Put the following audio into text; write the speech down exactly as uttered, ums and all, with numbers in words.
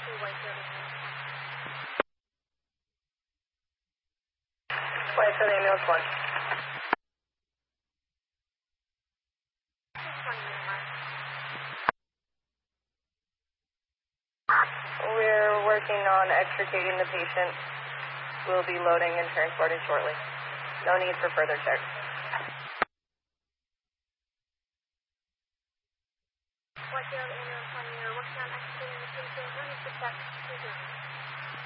Whitefield ambulance one. We're working on extricating the patient. We'll be loading and transporting shortly. No need for further checks. Whitefield ambulance one, you're working on extricating the patient. No need for checks.